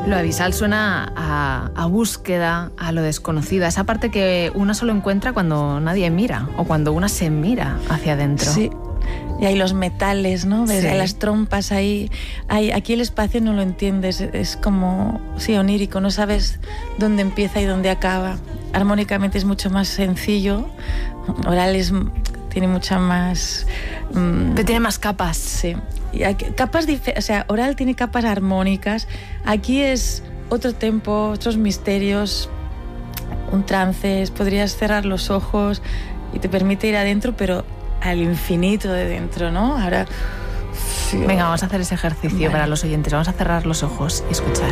Lo abisal suena a búsqueda, a lo desconocido, a esa parte que una solo encuentra cuando nadie mira o cuando una se mira hacia adentro. Sí. Y hay los metales, ¿no? Ves, Sí. las trompas ahí. Aquí el espacio no lo entiendes, es como, sí, onírico, no sabes dónde empieza y dónde acaba. Armónicamente es mucho más sencillo, oral tiene mucha más... Pero tiene más capas. Sí. Y capas o sea, oral tiene capas armónicas. Aquí es otro tempo, otros misterios, un trance. Podrías cerrar los ojos y te permite ir adentro, pero al infinito de dentro, ¿no? Ahora... Venga, vamos a hacer ese ejercicio, vale, para los oyentes. Vamos a cerrar los ojos y escuchar.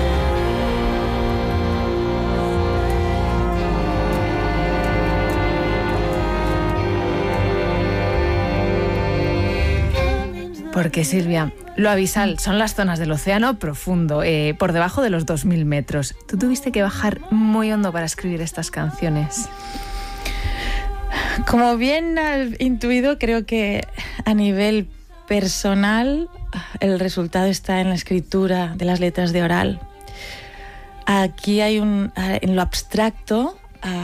Porque, Silvia, lo abisal son las zonas del océano profundo, por debajo de los 2000 metros. ¿Tú tuviste que bajar muy hondo para escribir estas canciones? Como bien has intuido, creo que a nivel personal el resultado está en la escritura de las letras de oral. Aquí hay en lo abstracto,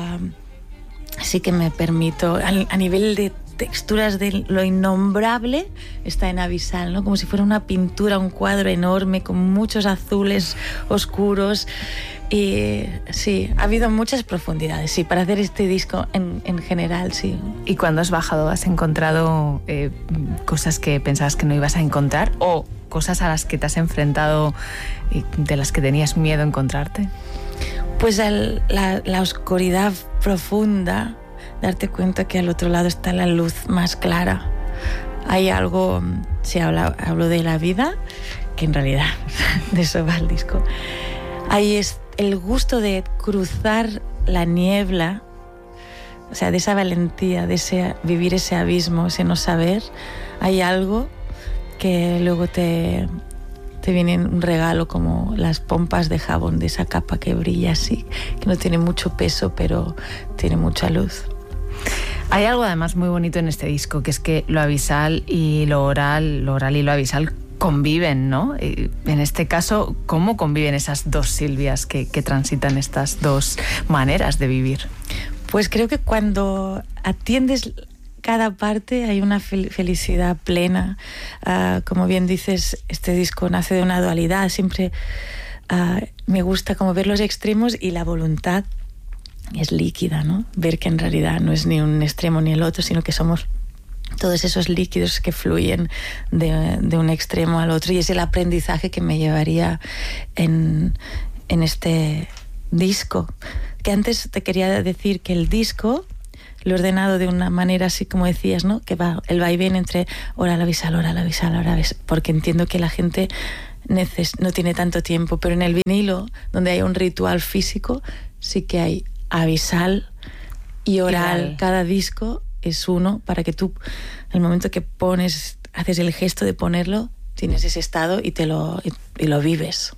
sí que me permito, a nivel de texturas de lo innombrable, está en abisal, ¿no? Como si fuera una pintura, un cuadro enorme con muchos azules oscuros. Y sí, ha habido muchas profundidades, sí, para hacer este disco en general, sí. ¿Y cuando has bajado has encontrado cosas que pensabas que no ibas a encontrar o cosas a las que te has enfrentado y de las que tenías miedo encontrarte? Pues la oscuridad profunda, darte cuenta que al otro lado está la luz más clara. Hay algo, si hablo de la vida, que en realidad de eso va el disco. Ahí es el gusto de cruzar la niebla, o sea, de esa valentía, de vivir ese abismo, ese no saber. Hay algo que luego te viene un regalo, como las pompas de jabón, de esa capa que brilla así, que no tiene mucho peso, pero tiene mucha luz. Hay algo además muy bonito en este disco, que es que lo abisal y lo oral y lo abisal conviven, ¿no? En este caso, ¿cómo conviven esas dos Silvias que transitan estas dos maneras de vivir? Pues creo que cuando atiendes cada parte hay una felicidad plena. Como bien dices, este disco nace de una dualidad. Siempre me gusta como ver los extremos y la voluntad es líquida, ¿no? Ver que en realidad no es ni un extremo ni el otro, sino que somos todos esos líquidos que fluyen de un extremo al otro, y es el aprendizaje que me llevaría en este disco. Que antes te quería decir que el disco lo he ordenado de una manera así como decías, ¿no? Que va el vaivén entre oral, abisal, porque entiendo que la gente no tiene tanto tiempo, pero en el vinilo, donde hay un ritual físico, sí que hay abisal y oral. Cada disco es uno, para que tú, el momento que haces el gesto de ponerlo, tienes ese estado y lo vives.